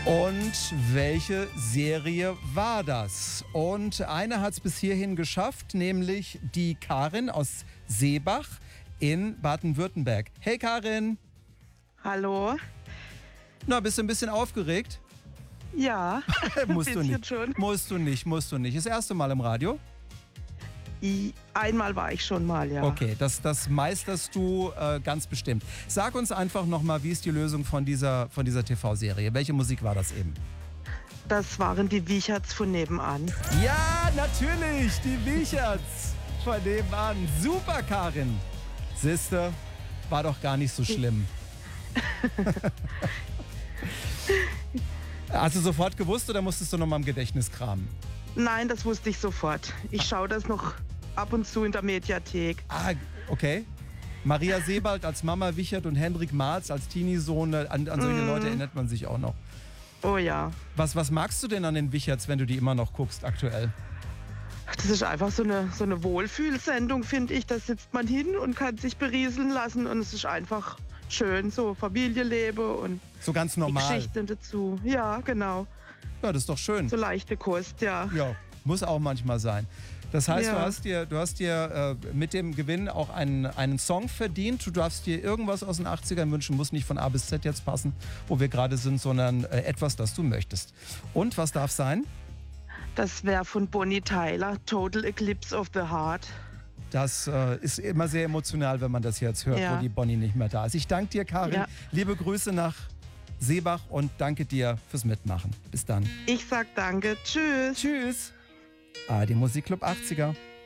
Und welche Serie war das? Und eine hat es bis hierhin geschafft, nämlich die Karin aus Seebach in Baden-Württemberg. Hey Karin! Hallo? Na, bist du ein bisschen aufgeregt? Ja, musst du nicht. schon. Musst du nicht. Das erste Mal im Radio? Einmal war ich schon mal, ja. Okay, das meisterst du ganz bestimmt. Sag uns einfach nochmal, wie ist die Lösung von dieser TV-Serie? Welche Musik war das eben? Das waren die Wiecherts von nebenan. Ja, natürlich, die Wiecherts von nebenan. Super, Karin. Siehste, war doch gar nicht so schlimm. Hast du sofort gewusst oder musstest du noch mal im Gedächtnis kramen? Nein, das wusste ich sofort. Ich schaue das noch ab und zu in der Mediathek. Ah, okay. Maria Sebald als Mama Wichert und Hendrik Marz als Teenie-Sohn. An solche Leute erinnert man sich auch noch. Oh ja. Was magst du denn an den Wicherts, wenn du die immer noch guckst aktuell? Das ist einfach so eine Wohlfühlsendung, finde ich. Da sitzt man hin und kann sich berieseln lassen und es ist einfach schön, so Familienleben und so ganz normal. Die Geschichten dazu. Ja, genau. Ja, das ist doch schön. So leichte Kost, ja. Ja, muss auch manchmal sein. Das heißt, Ja. du hast dir mit dem Gewinn auch einen Song verdient. Du darfst dir irgendwas aus den 80ern wünschen, muss nicht von A bis Z jetzt passen, wo wir gerade sind, sondern etwas, das du möchtest. Und was darf sein? Das wäre von Bonnie Tyler, Total Eclipse of the Heart. Das ist immer sehr emotional, wenn man das jetzt hört, Ja. wo die Bonnie nicht mehr da ist. Ich danke dir, Karin. Ja. Liebe Grüße nach Seebach und danke dir fürs Mitmachen. Bis dann. Ich sag danke. Tschüss. Tschüss. ARD Musikclub 80er.